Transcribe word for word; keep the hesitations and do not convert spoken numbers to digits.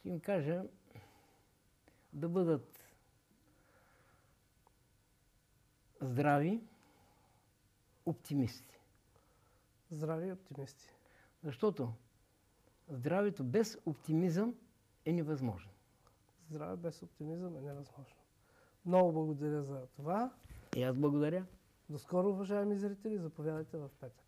ще им кажа да бъдат здрави, оптимисти. Здрави оптимисти. Защото здравето без оптимизъм е невъзможно. Здраве без оптимизъм е невъзможно. Много благодаря за това. И аз благодаря. До скоро, уважаеми зрители. Заповядайте в Петър.